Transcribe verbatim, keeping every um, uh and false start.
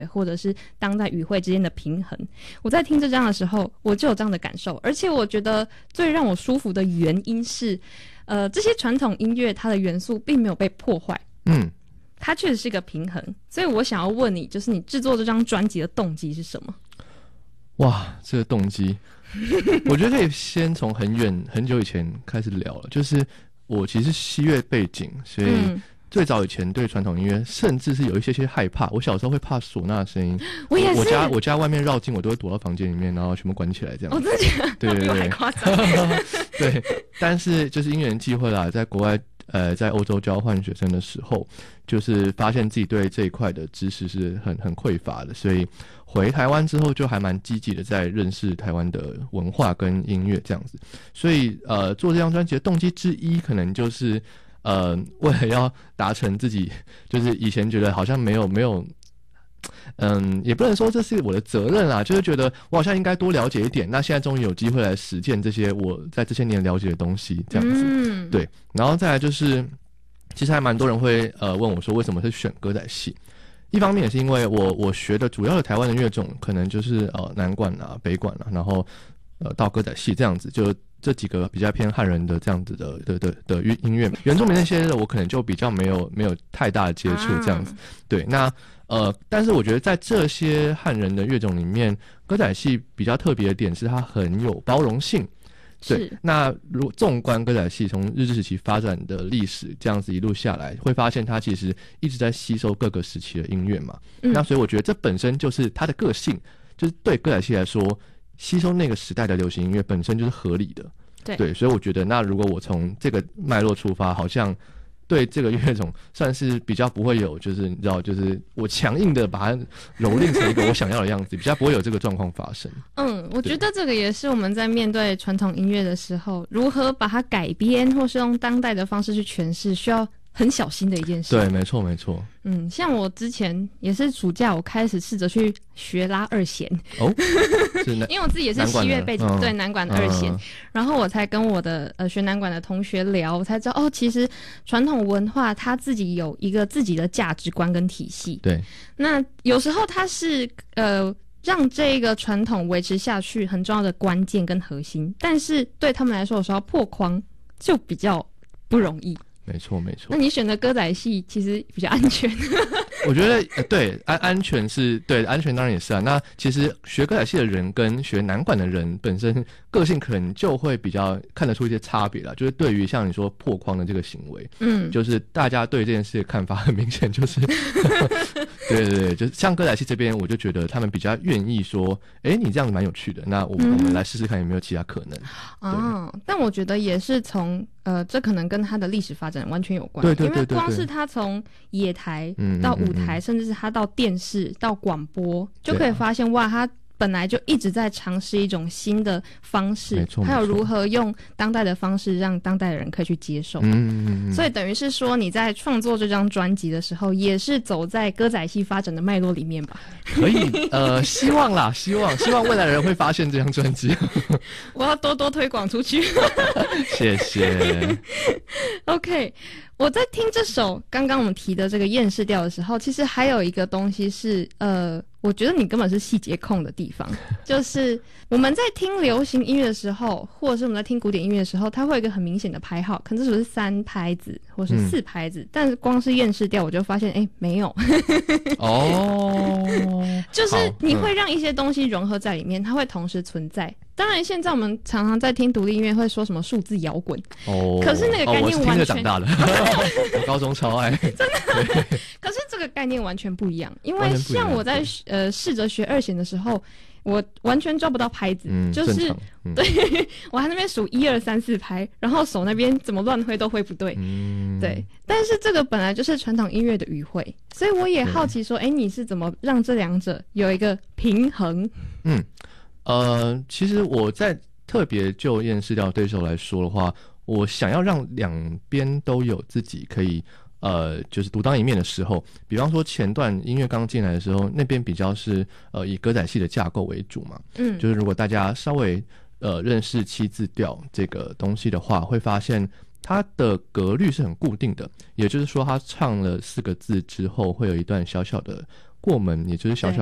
或者是当代语汇之间的平衡。我在听这章的时候，我就有这样的感受，而且我觉得最让我舒服的原因是，呃，这些传统音乐它的元素并没有被破坏，嗯，它确实是一个平衡。所以我想要问你，就是你制作这张专辑的动机是什么？ 哇，这个动机，我觉得可以先从很远很久以前开始聊了，就是我其实西乐背景，所以、嗯最早以前对传统音乐甚至是有一些些害怕，我小时候会怕唢呐的声音， 我也是， 我家我家外面绕境我都会躲到房间里面，然后全部关起来这样。 哦，真的假的？ 对对对， 比我还夸张。 对，但是就是因缘际会啦，在国外呃在欧洲交换学生的时候，就是发现自己对这一块的知识是很很匮乏的，所以回台湾之后就还蛮积极的在认识台湾的文化跟音乐这样子。所以呃做这张专辑的动机之一，可能就是呃，为了要达成自己，就是以前觉得好像没有没有，嗯，也不能说这是我的责任啦，就是觉得我好像应该多了解一点。那现在终于有机会来实践这些我在这些年了解的东西，这样子，嗯、对。然后再来就是，其实还蛮多人会呃问我说，为什么是选歌仔戏？一方面也是因为我我学的主要的台湾的乐种，可能就是呃南管啊、北管啊，然后呃到歌仔戏这样子就。这几个比较偏汉人的这样子的的的的音乐，原住民那些的我可能就比较没有没有太大的接触这样子。啊、对，那呃，但是我觉得在这些汉人的乐种里面，歌仔戏比较特别的点是它很有包容性。对，那如果纵观歌仔戏从日治时期发展的历史，这样子一路下来，会发现它其实一直在吸收各个时期的音乐嘛。嗯、那所以我觉得这本身就是它的个性，就是对歌仔戏来说。吸收那个时代的流行音乐本身就是合理的，对对，所以我觉得，那如果我从这个脉络出发，好像对这个乐种算是比较不会有，就是你知道，就是我强硬的把它蹂躏成一个我想要的样子，比较不会有这个状况发生。 嗯，我觉得这个也是我们在面对传统音乐的时候，如何把它改编，或是用当代的方式去诠释，需要很小心的一件事。 对，没错没错。 嗯，像我之前也是暑假，我开始试着去学拉二弦。哦，因为我自己也是西乐背景，对南管的二弦、嗯，然后我才跟我的呃学南管的同学聊，我才知道哦，其实传统文化它自己有一个自己的价值观跟体系。 对， 那有时候它是呃让这个传统维持下去很重要的关键跟核心，但是对他们来说，有时候要破框就比较不容易。 没错没错， 那你选的歌仔戏其实比较安全。 我觉得、呃、对安安全是对安全当然也是啊。那其实学歌仔戏的人跟学南管的人本身个性可能就会比较看得出一些差别啦。就是对于像你说破框的这个行为，嗯，就是大家对这件事的看法很明显，就是对对对，就是像歌仔戏这边，我就觉得他们比较愿意说，哎，你这样子蛮有趣的，那我们、嗯、我们来试试看有没有其他可能。 哦，但我觉得也是从。呃，这可能跟它的历史发展完全有关， 对对对对对， 因为光是它从野台到舞台，嗯嗯嗯，甚至是它到电视到广播，就可以发现哇，它本来就一直在尝试一种新的方式，还有如何用当代的方式让当代的人可以去接受。嗯嗯嗯，所以等于是说你在创作这张专辑的时候，也是走在歌仔戏发展的脉络里面吧？ 可以，呃，希望啦，希望希望未来的人会发现这张专辑。 我要多多推广出去。 谢谢。 OK。我在听这首刚刚我们提的这个厌世调的时候，其实还有一个东西是，呃，我觉得你根本是细节控的地方，就是我们在听流行音乐的时候，或者是我们在听古典音乐的时候，它会有一个很明显的拍号，可能这首是三拍子或是四拍子，嗯、但是光是厌世调，我就发现，哎，没有。哦，就是你会让一些东西融合在里面，它会同时存在。当然，现在我们常常在听独立音乐，会说什么数字摇滚。哦，可是那个概念完全、哦、我是听着长大的，我高中超爱。 真的，可是这个概念完全不一样，因为像我在呃试着学二弦的时候，我完全抓不到拍子，嗯、就是、嗯、对我还在那边数一二三四拍，然后手那边怎么乱挥都挥不对。嗯，对。但是这个本来就是传统音乐的语汇，所以我也好奇说，哎，你是怎么让这两者有一个平衡？ 嗯。呃，其实我在特别就厌世调对手来说的话，我想要让两边都有自己可以呃，就是独当一面的时候，比方说前段音乐刚进来的时候，那边比较是呃以歌仔戏的架构为主嘛，嗯，就是如果大家稍微呃认识七字调这个东西的话，会发现它的格律是很固定的，也就是说，它唱了四个字之后，会有一段小小的过门，也就是小小